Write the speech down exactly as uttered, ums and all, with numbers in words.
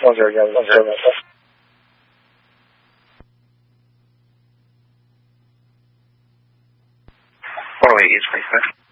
One zero, yeah, one zero. Four eight is very fast.